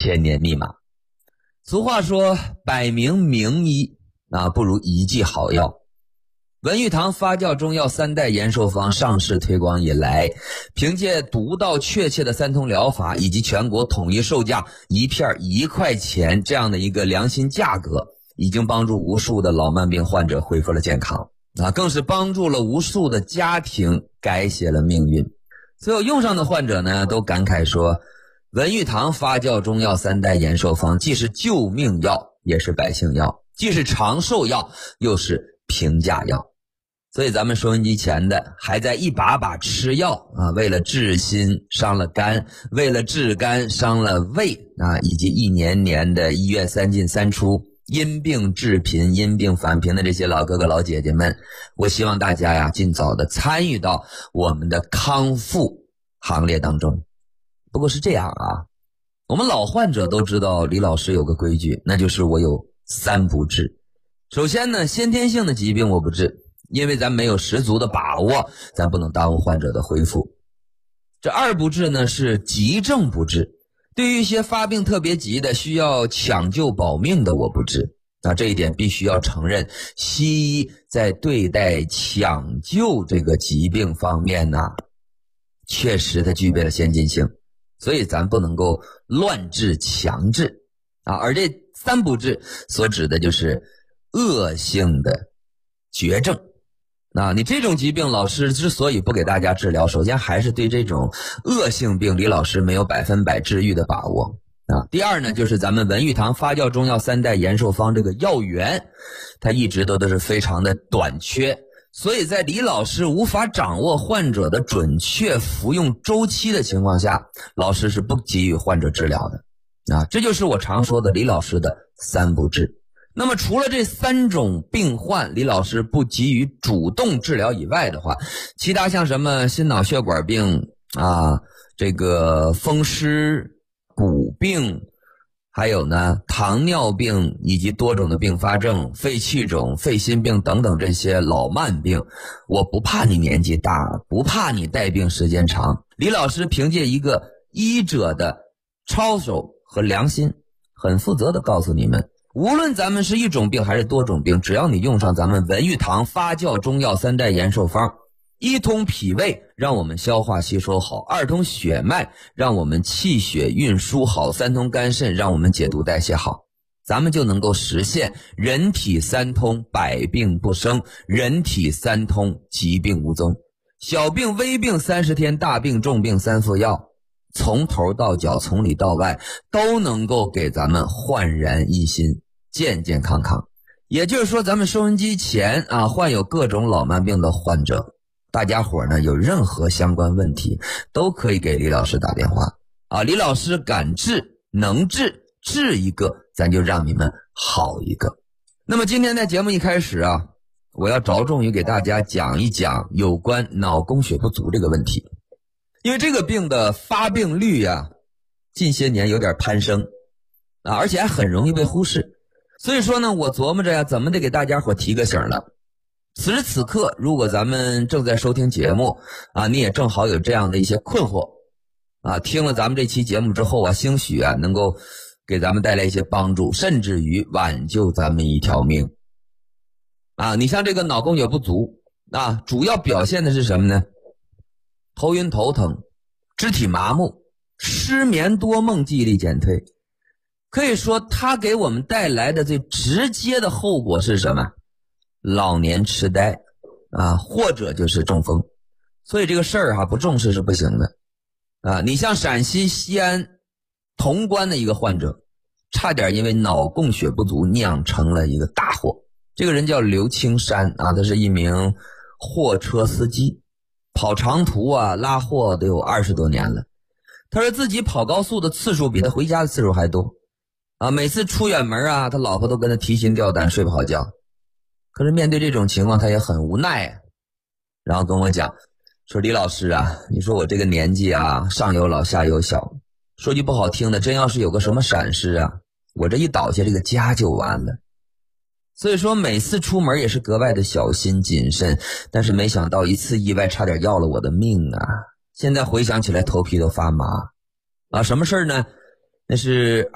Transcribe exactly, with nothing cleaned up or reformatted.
千年密码。俗话说，百名名医啊，不如一剂好药。文玉堂发酵中药三代延寿方上市推广以来，凭借独到确切的三通疗法以及全国统一售价一片一块钱这样的一个良心价格，已经帮助无数的老慢病患者恢复了健康啊，更是帮助了无数的家庭改写了命运。所有用上的患者呢，都感慨说，文玉堂发酵中药三代延寿方既是救命药，也是百姓药，既是长寿药，又是平价药。所以咱们收音机前的还在一把把吃药啊，为了治心伤了肝，为了治肝伤了胃啊，以及一年年的医院三进三出，因病致贫，因病返贫的这些老哥哥老姐姐们，我希望大家呀尽早的参与到我们的康复行列当中。不过是这样啊，我们老患者都知道李老师有个规矩，那就是我有三不治。首先呢，先天性的疾病我不治，因为咱没有十足的把握，咱不能耽误患者的恢复。这二不治呢是急症不治，对于一些发病特别急的需要抢救保命的我不治。那这一点必须要承认，西医在对待抢救这个疾病方面呢，确实它具备了先进性，所以咱不能够乱治强治啊。而这三不治所指的就是恶性的绝症。那你这种疾病，老师之所以不给大家治疗，首先还是对这种恶性病李老师没有百分百治愈的把握啊。第二呢，就是咱们文玉堂发酵中药三代延寿方这个药源，它一直都都是非常的短缺，所以在李老师无法掌握患者的准确服用周期的情况下，老师是不给予患者治疗的啊。这就是我常说的李老师的三不治。那么除了这三种病患李老师不给予主动治疗以外的话，其他像什么心脑血管病啊，这个风湿骨病，还有呢糖尿病以及多种的并发症、肺气肿、肺心病等等这些老慢病，我不怕你年纪大，不怕你带病时间长，李老师凭借一个医者的操守和良心，很负责的告诉你们，无论咱们是一种病还是多种病，只要你用上咱们文玉堂发酵中药三代延寿方，一通脾胃让我们消化吸收好，二通血脉让我们气血运输好，三通肝肾让我们解毒代谢好，咱们就能够实现人体三通百病不生，人体三通疾病无踪，小病微病三十天，大病重病三副药，从头到脚从里到外都能够给咱们焕然一新，健健康康。也就是说，咱们收音机前啊患有各种老慢病的患者，大家伙呢有任何相关问题都可以给李老师打电话啊，李老师敢治能治，治一个咱就让你们好一个。那么今天在节目一开始啊，我要着重于给大家讲一讲有关脑供血不足这个问题。因为这个病的发病率啊，近些年有点攀升啊，而且还很容易被忽视。所以说呢，我琢磨着呀，怎么得给大家伙提个醒了。此时此刻，如果咱们正在收听节目啊，你也正好有这样的一些困惑啊，听了咱们这期节目之后啊，兴许啊能够给咱们带来一些帮助，甚至于挽救咱们一条命啊。你像这个脑供血不足啊，主要表现的是什么呢？头晕头疼，肢体麻木，失眠多梦，记忆力减退。可以说它给我们带来的最直接的后果是什么？老年痴呆啊，或者就是中风。所以这个事儿哈、啊、不重视是不行的啊。你像陕西西安潼关的一个患者，差点因为脑供血不足酿成了一个大祸。这个人叫刘青山啊，他是一名货车司机，跑长途啊拉货都有二十多年了。他说自己跑高速的次数比他回家的次数还多啊，每次出远门啊，他老婆都跟他提心吊胆，睡不好觉。可是面对这种情况，他也很无奈啊。然后跟我讲说，李老师啊，你说我这个年纪啊，上有老下有小，说句不好听的，真要是有个什么闪失啊，我这一倒下，这个家就完了。所以说每次出门也是格外的小心谨慎，但是没想到一次意外差点要了我的命啊！现在回想起来头皮都发麻啊！什么事儿呢？那是